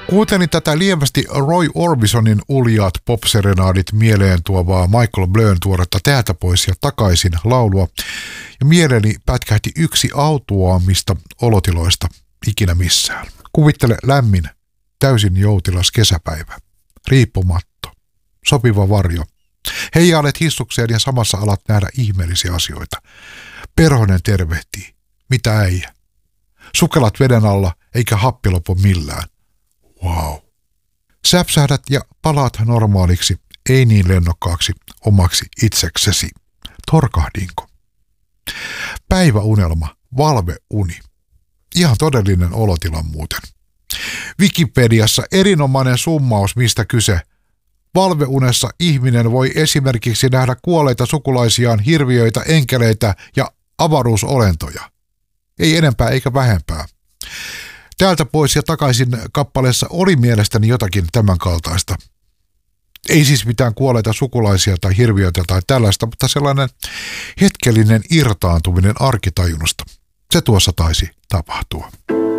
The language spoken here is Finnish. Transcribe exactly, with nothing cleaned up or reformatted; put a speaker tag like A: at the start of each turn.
A: Kuuntelin tätä lievästi Roy Orbisonin uljaat pop-serenaadit mieleen tuovaa Michael Blön tuoretta Täältä pois ja takaisin laulua, ja mieleeni pätkähti yksi autuaammista olotiloista ikinä missään. Kuvittele lämmin, täysin joutilas kesäpäivä, riippumatto, sopiva varjo. Heijailet hissukseen ja samassa alat nähdä ihmeellisiä asioita. Perhonen tervehtii, mitä äijä. Sukelat veden alla eikä happi lopu millään. Wow. Säpsähdät ja palaat normaaliksi, ei niin lennokkaaksi omaksi itseksesi. Torkahdinko? Päiväunelma, valveuni. Ihan todellinen olotila muuten. Wikipediassa erinomainen summaus, mistä kyse. Valveunessa ihminen voi esimerkiksi nähdä kuolleita sukulaisiaan, hirviöitä, enkeleitä ja avaruusolentoja. Ei enempää eikä vähempää. Täältä pois ja takaisin kappaleessa oli mielestäni jotakin tämän kaltaista. Ei siis mitään kuolleita sukulaisia tai hirviöitä tai tällaista, mutta sellainen hetkellinen irtaantuminen arkitajunnasta. Se tuossa taisi tapahtua.